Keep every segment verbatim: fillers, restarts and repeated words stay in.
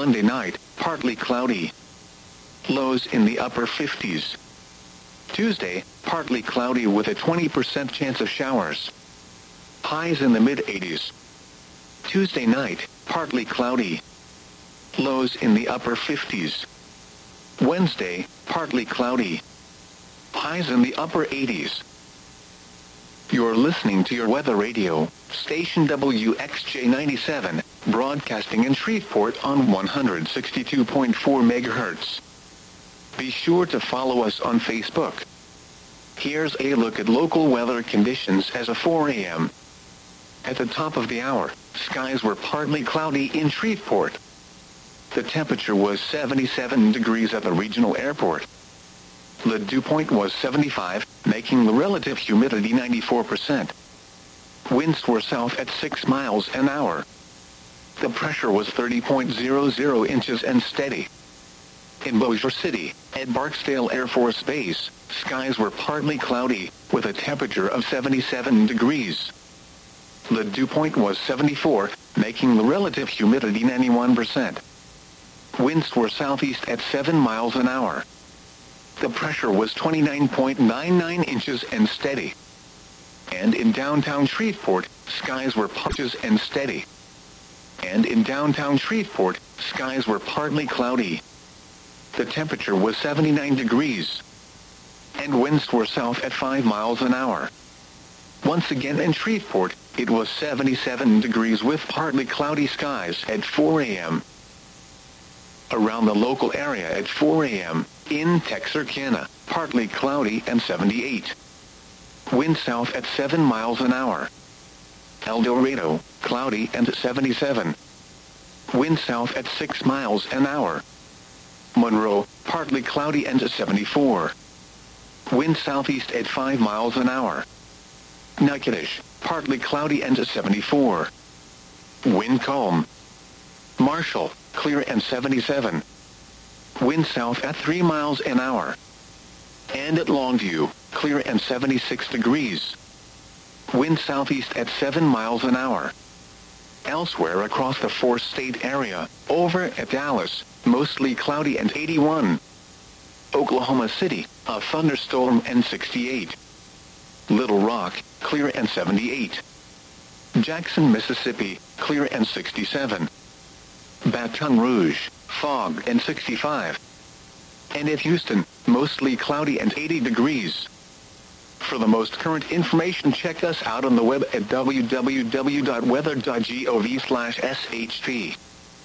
Monday night, partly cloudy. Lows in the upper fifties. Tuesday, partly cloudy with a twenty percent chance of showers. Highs in the mid-eighties. Tuesday night, partly cloudy. Lows in the upper fifties. Wednesday, partly cloudy. Highs in the upper eighties. You're listening to your weather radio, station W X J ninety-seven, broadcasting in Shreveport on one hundred sixty-two point four megahertz. Be sure to follow us on Facebook. Here's a look at local weather conditions as of four a.m. At the top of the hour, skies were partly cloudy in Shreveport. The temperature was seventy-seven degrees at the regional airport. The dew point was seventy-five, making the relative humidity ninety-four percent. Winds were south at six miles an hour. The pressure was thirty point zero zero inches and steady. In Bossier City, at Barksdale Air Force Base, skies were partly cloudy, with a temperature of seventy-seven degrees. The dew point was seventy-four, making the relative humidity ninety-one percent. Winds were southeast at seven miles an hour. The pressure was twenty-nine point nine nine inches and steady. And in downtown Shreveport, skies were patches and steady. And in downtown Shreveport, skies were partly cloudy. The temperature was seventy-nine degrees. And winds were south at five miles an hour. Once again in Shreveport, it was seventy-seven degrees with partly cloudy skies at four a.m. Around the local area at four a.m., in Texarkana, partly cloudy and seventy-eight. Wind south at seven miles an hour. El Dorado, cloudy and seventy-seven. Wind south at six miles an hour. Monroe, partly cloudy and seventy-four. Wind southeast at five miles an hour. Natchitoches, partly cloudy and seventy-four. Wind calm. Marshall, clear and seventy-seven. Wind south at three miles an hour. And at Longview, clear and seventy-six degrees. Wind southeast at seven miles an hour. Elsewhere across the four-state area, over at Dallas, mostly cloudy and eighty-one. Oklahoma City, a thunderstorm and sixty-eight. Little Rock, clear and seventy-eight. Jackson, Mississippi, clear and sixty-seven. Baton Rouge, fog and sixty-five. And at Houston, mostly cloudy and eighty degrees. For the most current information, check us out on the web at w w w dot weather dot gov slash s h p.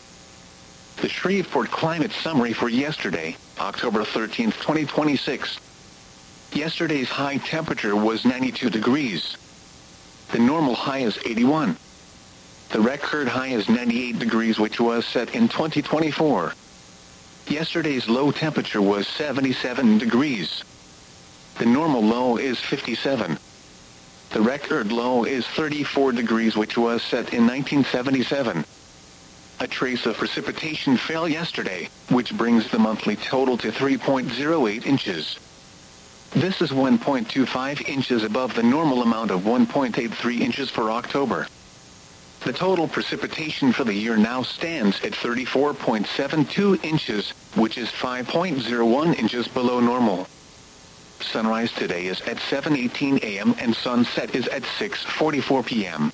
The Shreveport Climate Summary for yesterday, October thirteenth, twenty twenty-six. Yesterday's high temperature was ninety-two degrees. The normal high is eighty-one. The record high is ninety-eight degrees, which was set in twenty twenty-four. Yesterday's low temperature was seventy-seven degrees. The normal low is fifty-seven. The record low is thirty-four degrees, which was set in nineteen seventy-seven. A trace of precipitation fell yesterday, which brings the monthly total to three point zero eight inches. This is one point two five inches above the normal amount of one point eight three inches for October. The total precipitation for the year now stands at thirty-four point seven two inches, which is five point zero one inches below normal. Sunrise today is at seven eighteen a.m. and sunset is at six forty-four p.m.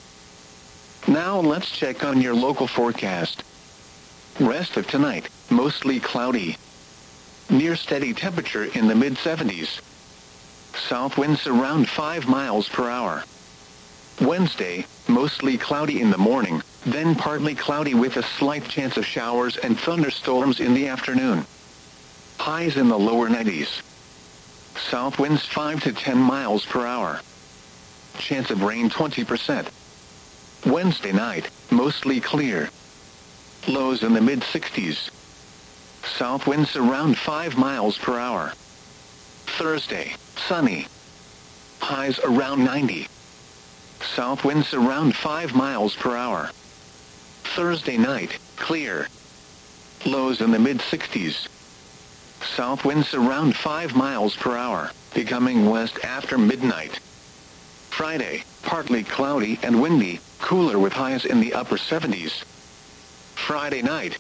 Now let's check on your local forecast. Rest of tonight, mostly cloudy. Near steady temperature in the mid seventies. South winds around five miles per hour. Wednesday, mostly cloudy in the morning, then partly cloudy with a slight chance of showers and thunderstorms in the afternoon. Highs in the lower nineties. South winds five to ten miles per hour. Chance of rain twenty percent. Wednesday night, mostly clear. Lows in the mid sixties. South winds around five miles per hour. Thursday, sunny. Highs around ninety. South winds around five miles per hour. Thursday night, clear. Lows in the mid sixties. South winds around five miles per hour, becoming west after midnight. Friday, partly cloudy and windy, cooler with highs in the upper seventies. Friday night,